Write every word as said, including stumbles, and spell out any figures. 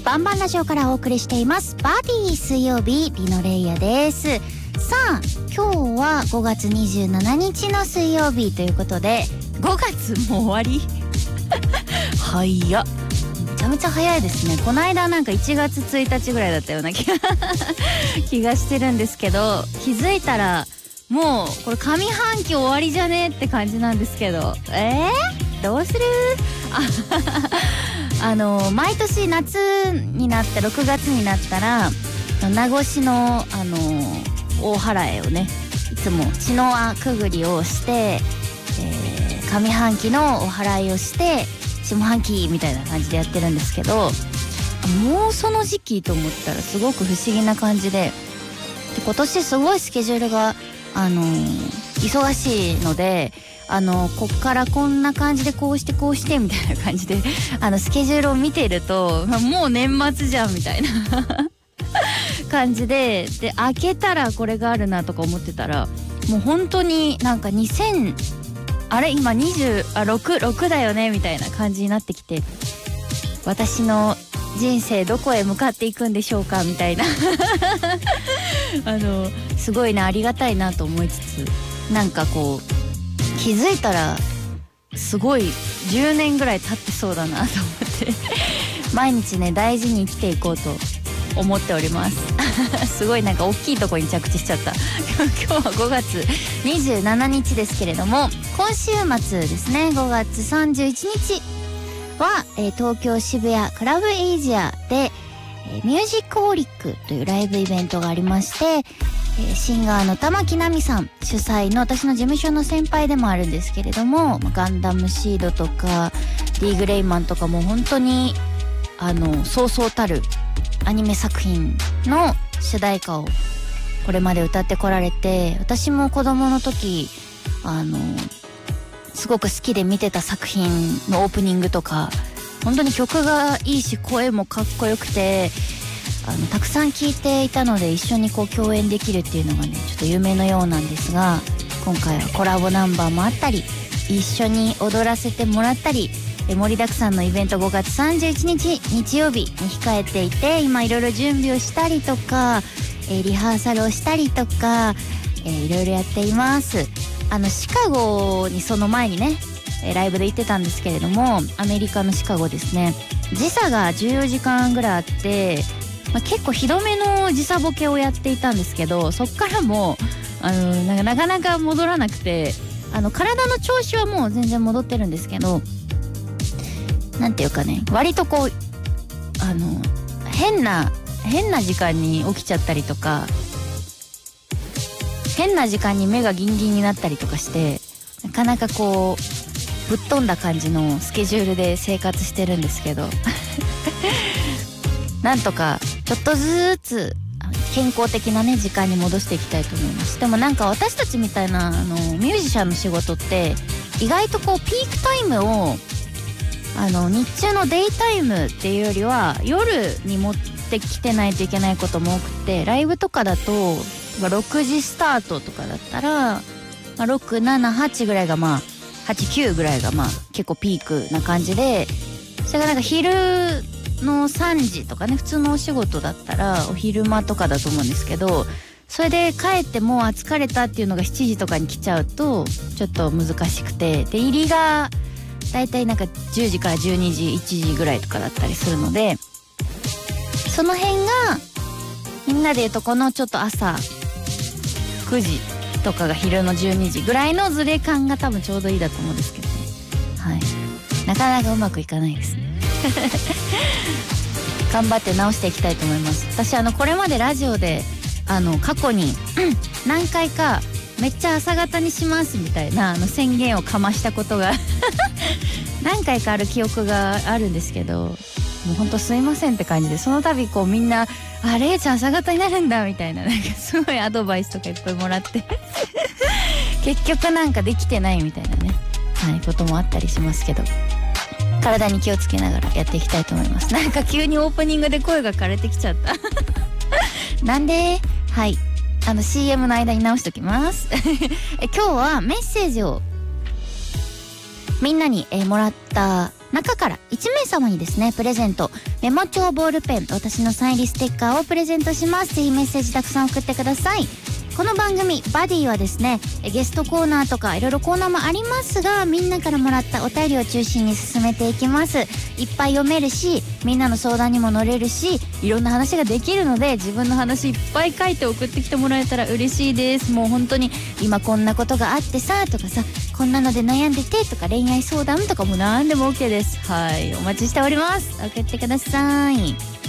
バンバンラジオからお送りしていますバディ水曜日、リノレイヤです。さあ今日はごがつにじゅうしちにちの水曜日ということで、ごがつもう終わり早っ、めちゃめちゃ早いですね。この間なんかいちがつついたちぐらいだったような気が気がしてるんですけど、気づいたらもうこれ上半期終わりじゃねって感じなんですけど、えー、どうするああの毎年夏になってろくがつになったら名越のあの大祓をね、いつも血の輪くぐりをして、えー、上半期のお祓いをして下半期みたいな感じでやってるんですけど、もうその時期と思ったらすごく不思議な感じで、で今年すごいスケジュールがあのー、忙しいので、あのー、こっからこんな感じでこうしてこうしてみたいな感じであのスケジュールを見ているともう年末じゃんみたいな感じで、で開けたらこれがあるなとか思ってたら、もう本当になんかにせんあれ今にじゅうあろくろくだよねみたいな感じになってきて、私の人生どこへ向かっていくんでしょうかみたいなあのすごいね、ありがたいなと思いつつ、なんかこう気づいたらすごいじゅうねんぐらい経ってそうだなと思って毎日ね大事に生きていこうと思っておりますすごいなんか大きいとこに着地しちゃった今日はごがつにじゅうしちにちですけれども、今週末ですね、ごがつさんじゅういちにちは、えー、東京渋谷クラブエイジアで、えー、ミュージックオリックというライブイベントがありまして、えー、シンガーの玉木奈美さん主催の、私の事務所の先輩でもあるんですけれども、ガンダムシードとかディーグレイマンとかも本当にあのそうそうたるアニメ作品の主題歌をこれまで歌ってこられて、私も子供の時あのすごく好きで見てた作品のオープニングとか、本当に曲がいいし声もかっこよくて、あのたくさん聴いていたので、一緒にこう共演できるっていうのがねちょっと夢のようなんですが、今回はコラボナンバーもあったり、一緒に踊らせてもらったり、え盛りだくさんのイベントごがつさんじゅういちにち日曜日に控えていて、今いろいろ準備をしたりとか、えー、リハーサルをしたりとか、えー、いろいろやっています。あのシカゴにその前にね、えー、ライブで行ってたんですけれども、アメリカのシカゴですね、時差がじゅうよじかんぐらいあって、まあ、結構ひどめの時差ボケをやっていたんですけど、そっからもあのなんかなかなか戻らなくて、あの体の調子はもう全然戻ってるんですけど、なんていうかね、割とこうあの変な変な時間に起きちゃったりとか、変な時間に目がギンギンになったりとかして、なかなかこうぶっ飛んだ感じのスケジュールで生活してるんですけどなんとかちょっとずつ健康的なね時間に戻していきたいと思います。でもなんか私たちみたいなあのミュージシャンの仕事って意外とこうピークタイムをあの日中のデイタイムっていうよりは夜に持ってきてないといけないことも多くて、ライブとかだとろくじスタートとかだったら、まあ、ろく、なな、はちぐらいがまあはち、きゅうぐらいがまあ結構ピークな感じで、それがなんか昼のさんじとかね、普通のお仕事だったらお昼間とかだと思うんですけど、それで帰ってもう疲れたっていうのがしちじとかに来ちゃうとちょっと難しくて、で入りがだいたいなんかじゅうじからじゅうにじ、いちじぐらいとかだったりするので、その辺がみんなで言うとこのちょっと朝くじとかが昼のじゅうにじぐらいのズレ感が多分ちょうどいいだと思うんですけどね。はい。なかなかうまくいかないですね頑張って直していきたいと思います。私あのこれまでラジオであの過去に、うん、何回かめっちゃ朝方にしますみたいなあの宣言をかましたことが何回かある記憶があるんですけど、もうほんとすいませんって感じで、その度こうみんなあれいちゃん朝方になるんだみたいな、なんかすごいアドバイスとかいっぱいもらって結局なんかできてないみたいなね、はい、こともあったりしますけど、体に気をつけながらやっていきたいと思います。なんか急にオープニングで声が枯れてきちゃったなんで、はい、あの シーエム の間に直しときますえ今日はメッセージをみんなに、えー、もらった中からいちめいさまにですねプレゼント、メモ帳、ボールペン、私のサイン入りステッカーをプレゼントします。ぜひメッセージたくさん送ってください。この番組バディはですね、ゲストコーナーとかいろいろコーナーもありますが、みんなからもらったお便りを中心に進めていきます。いっぱい読めるし、みんなの相談にも乗れるし、いろんな話ができるので、自分の話いっぱい書いて送ってきてもらえたら嬉しいです。もう本当に今こんなことがあってさとかさ、こんなので悩んでてとか、恋愛相談とかも何でも OK です。はい、お待ちしております。送ってください。